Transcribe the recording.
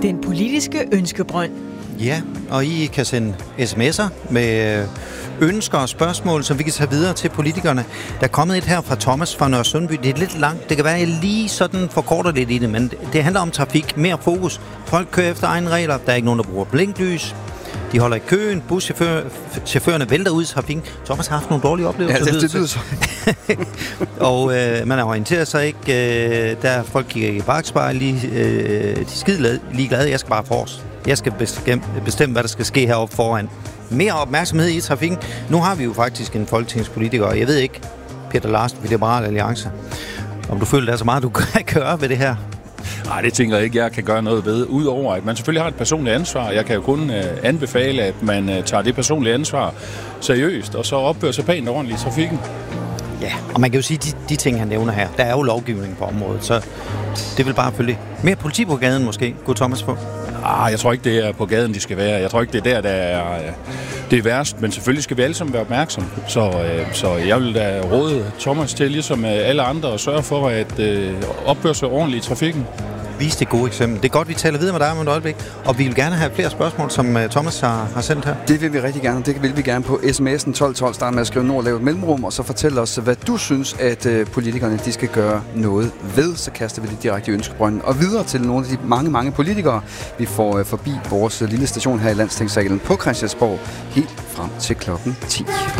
Den politiske ønskebrønd. Ja, og I kan sende sms'er med ønsker og spørgsmål, som vi kan tage videre til politikerne. Der er kommet et her fra Thomas fra Nørre Sundby. Det er lidt langt. Det kan være, at jeg lige sådan forkorter lidt i det, men det handler om trafik. Mere fokus. Folk kører efter egne regler. Der er ikke nogen, der bruger blinklys. De holder i køen. Buschaufførerne vælter ud i trafikken. Thomas har haft nogle dårlige oplevelser. Ja, det lyder så. Og man har orienteret sig ikke. Der folk kigger i bakspejl. De er skide ligeglade. Jeg skal bare forrest. Jeg skal bestemme, hvad der skal ske heroppe foran. Mere opmærksomhed i trafikken. Nu har vi jo faktisk en folketingspolitiker, og jeg ved ikke, Peter Larsen fra Liberal Alliance, om du føler, der er så meget, du kan gøre ved det her? Nej, det tænker jeg ikke, jeg kan gøre noget ved, udover at man selvfølgelig har et personligt ansvar. Jeg kan jo kun anbefale, at man tager det personlige ansvar seriøst, og så opfører sig pænt ordentligt i trafikken. Ja, og man kan jo sige, de ting, han nævner her, der er jo lovgivning på området, så det vil bare følge mere politi på gaden måske. God Thomas på. Jeg tror ikke, det er på gaden, de skal være. Jeg tror ikke, det er der er det er værst, men selvfølgelig skal vi alle sammen være opmærksomme. Så jeg vil da råde Thomas til, ligesom alle andre, at sørge for at opføre sig ordentligt i trafikken. Vis det gode eksempel. Det er godt, vi taler videre med dig om et øjeblik, og vi vil gerne have flere spørgsmål, som Thomas har sendt her. Det vil vi rigtig gerne. Det vil vi gerne på sms'en 1212. Start med at skrive Nord, lave et mellemrum, og så fortæl os, hvad du synes, at politikerne de skal gøre noget ved. Så kaster vi det direkte i ønskebrønden og videre til nogle af de mange politikere, vi får forbi vores lille station her i Landstingssalen på Christiansborg helt frem til klokken 10.